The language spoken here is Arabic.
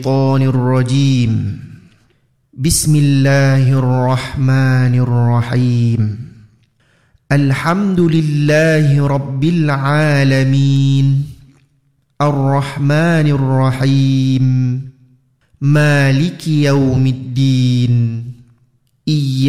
الشيطان الرجيم. بسم الله الرحمن الرحيم. الحمد لله رب العالمين الرحمن الرحيم مالك يوم الدين.